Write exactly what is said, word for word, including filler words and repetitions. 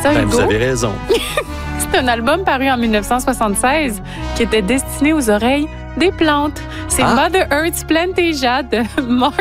ça, Ben, Hugo. vous avez raison. C'est un album paru en dix-neuf cent soixante-seize qui était destiné aux oreilles des plantes. C'est Ah. Mother Earth's Plantasia de Mark